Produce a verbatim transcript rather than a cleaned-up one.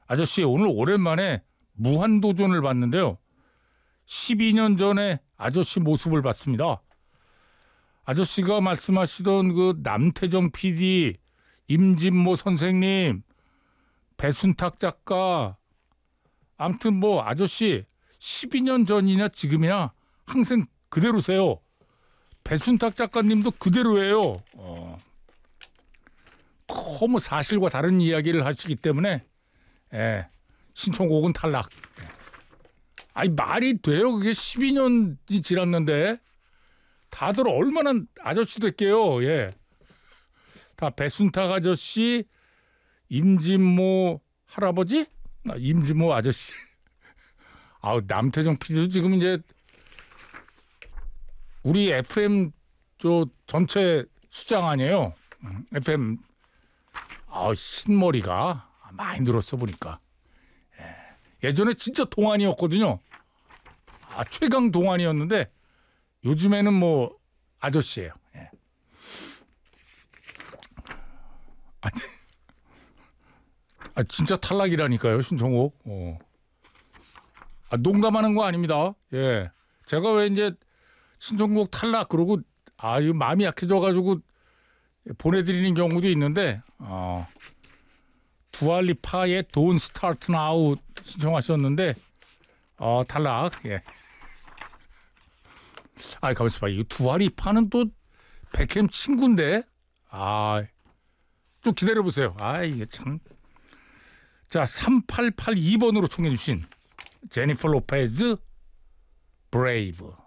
아저씨 오늘 오랜만에 무한도전을 봤는데요. 십이 년 전에 아저씨 모습을 봤습니다. 아저씨가 말씀하시던 그 남태정 피디, 임진모 선생님, 배순탁 작가, 아무튼 뭐 아저씨 십이 년 전이냐 지금이냐 항상 그대로세요. 배순탁 작가님도 그대로예요. 어. 너무 사실과 다른 이야기를 하시기 때문에 예, 신청곡은 탈락. 아니 말이 돼요? 그게 십이 년이 지났는데 다들 얼마나 아저씨 됐게요. 예. 다 배순탁 아저씨, 임진모 할아버지, 아, 임진모 아저씨. 아우 남태정 피디도 지금 이제 우리 에프엠 저 전체 수장 아니에요. 에프엠 아 흰머리가 많이 늘었어 보니까. 예. 예전에 진짜 동안이었거든요. 아 최강 동안이었는데 요즘에는 뭐 아저씨예요. 예. 아, 아 진짜 탈락이라니까요 신청곡. 어. 아, 농담하는 거 아닙니다. 예, 제가 왜 이제 신청곡 탈락 그러고 아 이거 마음이 약해져가지고 보내드리는 경우도 있는데 어, 두알리파의 Don't Start Now 신청하셨는데 어, 탈락. 예. 아 가만있어 봐. 이거 두알리파는 또 백햄 친구인데 아 좀 기다려보세요. 아 이게 참. 자 삼팔팔이 번으로 청해 주신 제니퍼 로페즈 브레이브.